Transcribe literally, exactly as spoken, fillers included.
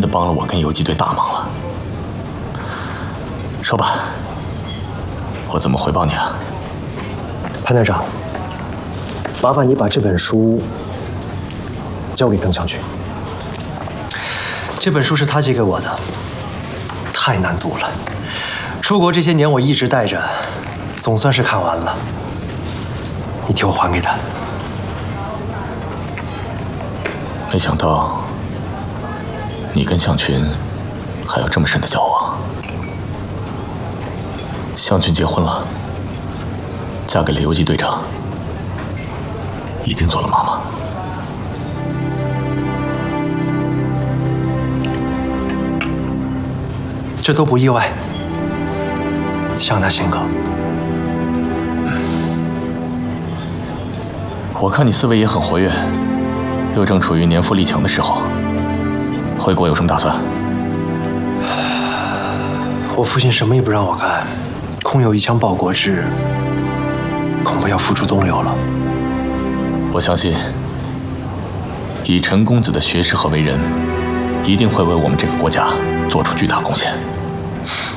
帮了我跟游击队大忙了。说吧，我怎么回报你啊？ 潘队长，麻烦你把这本书交给邓将军。这本书是他借给我的，太难读了。出国这些年我一直带着，总算是看完了。你替我还给他。 没想到你跟向群还有这么深的交往。向群结婚了，嫁给了游击队长，已经做了妈妈。 这都不意外，像他性格。 我看你思维也很活跃，又正处于年富力强的时候，回国有什么打算？ 我父亲什么也不让我干，空有一腔报国志，恐怕要付诸东流了。 我相信，以陈公子的学识和为人，一定会为我们这个国家做出巨大贡献。